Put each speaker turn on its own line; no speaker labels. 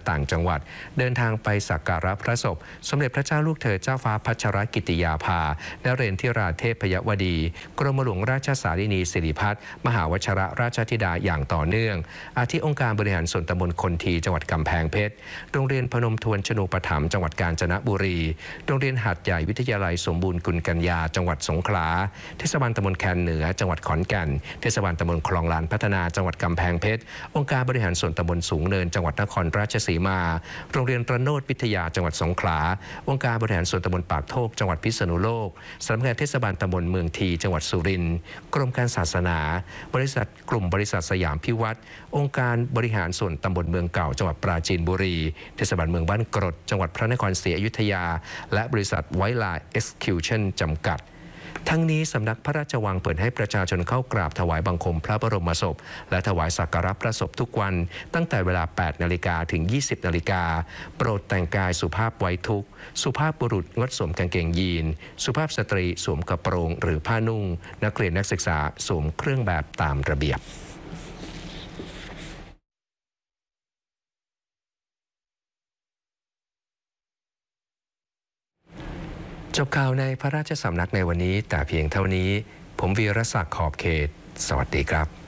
ต่างจังหวัดเดินทางไปสักการะพระศพสมเด็จพระเจ้าลูกเธอเจ้าฟ้าพัชรกิติยาภานเรนทิราเทพยวดีกรมหลวงราชสารินีสิริพัฒน์มหาวชรราชธิดาอย่างต่อเนื่องอาทิองค์การบริหารส่วนตำบลคนทีจังหวัดกำแพงเพชรโรงเรียนพนมทวนชนูปถัมภ์จังหวัดกาญจนบุรีโรงเรียนหาดใหญ่วิทยาลัยสมบูรณ์กุลกัญญาจังหวัดสงขลาเทศบาลตำบลแคนเหนือจังหวัดขอนแก่นเทศบาลตำบลคลองลานพัฒนาจังหวัดกำแพงเพชรองค์การบริหารส่วนตำบลสูงเนินจังหวัดนครราชสีมาโรงเรียนระโนดวิทยาจังหวัดสงขลาองค์การบริหารส่วนตำบลปากโทกจังหวัดพิษณุโลกสำนักงานเทศบาลตำบลเมืองทีจังหวัดสุรินทร์กรมการศาสนากลุ่มบริษัทสยามพิวัตรองค์การบริหารส่วนตำบลเมืองเก่าจังหวัดปราจีนบุรีเทศบาลเมืองบ้านกรดจังหวัดพระนครศรีอยุธยาและบริษัทไวลาเอ็กซ์คิวชั่นจำกัดทั้งนี้สำนักพระราชวังเปิดให้ประชาชนเข้ากราบถวายบังคมพระบรมศพและถวายสักการะพระศพทุกวันตั้งแต่เวลา 8 นาฬิกาถึง 20 นาฬิกาโปรดแต่งกายสุภาพไว้ทุกข์สุภาพบุรุษงดสวมกางเกงยีนสุภาพสตรีสวมกระโปรงหรือผ้านุ่งนักเรียนนักศึกษาสวมเครื่องแบบตามระเบียบจบข่าวในพระราชสำนักในวันนี้แต่เพียงเท่านี้ผมวีรศักดิ์ขอบเขตสวัสดีครับ